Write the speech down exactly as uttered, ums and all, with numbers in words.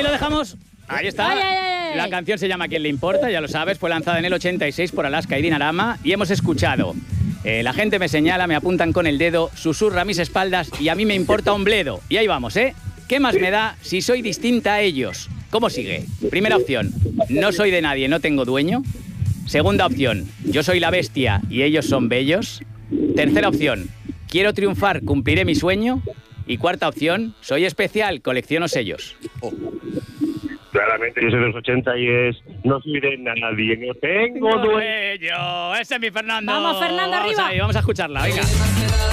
lo dejamos. Ahí está. Ay, ay, ay. La canción se llama ¿Quién le importa? Ya lo sabes, fue lanzada en el ochenta y seis por Alaska y Dinarama y hemos escuchado. Eh, la gente me señala, me apuntan con el dedo, susurra a mis espaldas y a mí me importa un bledo. Y ahí vamos, ¿eh? ¿Qué más me da si soy distinta a ellos? ¿Cómo sigue? Primera opción, no soy de nadie, no tengo dueño. Segunda opción, yo soy la bestia y ellos son bellos. Tercera opción, quiero triunfar, cumpliré mi sueño. Y cuarta opción, soy especial, colecciono sellos. Oh. Claramente yo soy de los ochenta y es no soy de nadie, no tengo dueño. Dueño, ese es mi Fernando. Vamos, Fernando, Vamos arriba. ahí, vamos a escucharla, venga.